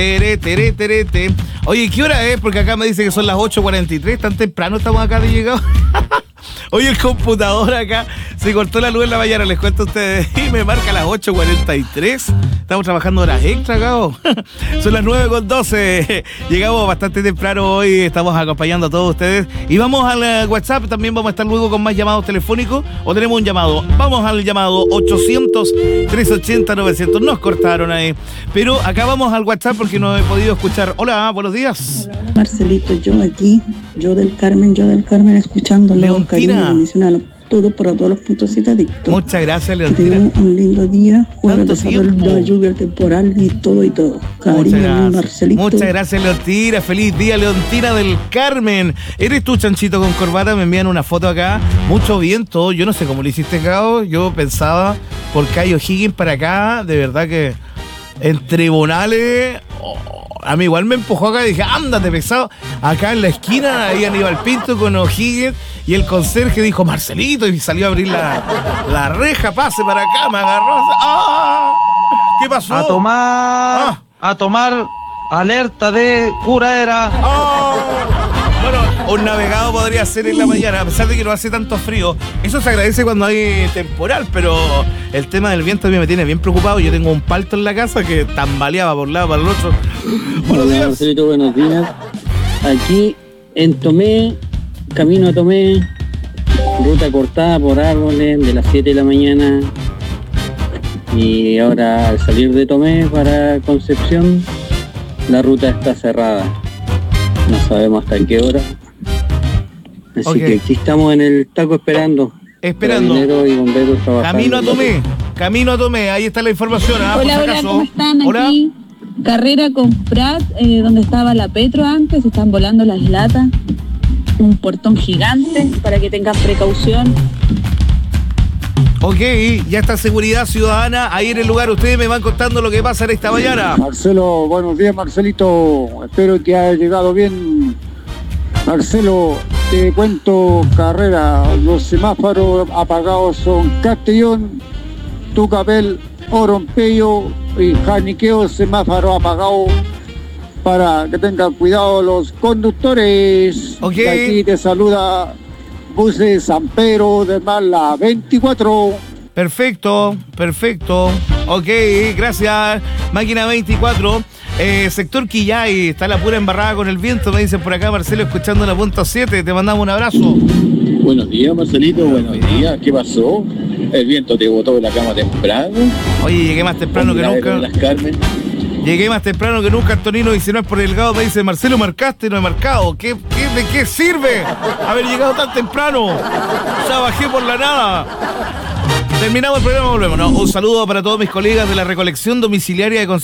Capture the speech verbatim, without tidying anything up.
Tere, tere, tere, tere. Oye, ¿qué hora es? Porque acá me dice que son las ocho cuarenta y tres. Tan temprano estamos acá de llegado. Oye, el computador acá se cortó la luz en la mañana, les cuento a ustedes. Y me marca las ocho cuarenta y tres. Estamos trabajando horas extra, Gabo. Son las nueve con doce. Llegamos bastante temprano hoy. Estamos acompañando a todos ustedes. Y vamos al WhatsApp. También vamos a estar luego con más llamados telefónicos. ¿O tenemos un llamado? Vamos al llamado ochocientos, trescientos ochenta, novecientos. Nos cortaron ahí. Pero acá vamos al WhatsApp porque no he podido escuchar. Hola, buenos días. Hola, hola, Marcelito, yo aquí, yo del Carmen, yo del Carmen, escuchándole con cariño incondicional todo para todos los puntos citadictos. Muchas gracias, Que Leontina. tengan un lindo día, fuera Tanto de saber tiempo. la lluvia, el temporal y todo y todo. Muchas Cariño, gracias. Marcelito. Muchas gracias, Leontina. Feliz día, Leontina del Carmen. ¿Eres tú, chanchito con corbata? Me envían una foto acá. Mucho viento. Yo no sé cómo lo hiciste, Gabo. Yo pensaba por Cayo Higgins para acá. De verdad que en tribunales... oh, a mí igual me empujó acá y dije, ándate pesado. Acá en la esquina, ahí Aníbal Pinto con O'Higgins. Y el conserje dijo, Marcelito, y salió a abrir la, la reja, pase para acá, me agarró. ¡Ah! ¿Qué pasó? A tomar, Ah. a tomar alerta de cura era. ¡Oh! Bueno, un navegado podría ser en la mañana, a pesar de que no hace tanto frío. Eso se agradece cuando hay temporal, pero el tema del viento a mí me tiene bien preocupado. Yo tengo un palto en la casa que tambaleaba por un lado para el otro. Buenos Hola, días. Marcelito, buenos días. Aquí en Tomé, camino a Tomé, ruta cortada por árboles de las siete de la mañana. Y ahora al salir de Tomé para Concepción, la ruta está cerrada. No sabemos hasta qué hora. Así Ok. que aquí estamos en el taco esperando. Esperando. Carabineros y bomberos trabajando. Camino a Tomé, camino a Tomé, ahí está la información. ¿Ah? Hola, Por si hola, acaso. ¿cómo están? Hola. Aquí, carrera con Prat, eh, donde estaba la Petro antes, están volando las latas. Un portón gigante para que tengan precaución. Ok, ya está Seguridad Ciudadana ahí en el lugar. Ustedes me van contando lo que pasa en esta mañana. Marcelo, buenos días, Marcelito. Espero que haya llegado bien. Marcelo, te cuento carrera. Los semáforos apagados son Castellón, Tucapel, Orompeyo y Janiqueo, semáforo apagado. Para que tengan cuidado los conductores. Ok. De aquí te saluda Buses San Pedro de Mala veinticuatro. Perfecto, perfecto. Ok, gracias. Máquina veinticuatro. Eh, sector Quillay, está la pura embarrada con el viento, me dicen por acá, Marcelo, escuchando la punta siete. Te mandamos un abrazo. Buenos días, Marcelito, buenos días. ¿Qué pasó? El viento te botó de la cama temprano. Oye, llegué más temprano que Milagro de nunca. Las Carmen. Llegué más temprano que nunca, Antonino, y si no es por Delgado, me dice, Marcelo, marcaste y no he marcado. ¿Qué, qué, ¿De qué sirve haber llegado tan temprano? Ya bajé por la nada. Terminamos el programa, volvemos. No, un saludo para todos mis colegas de la recolección domiciliaria de Concepción.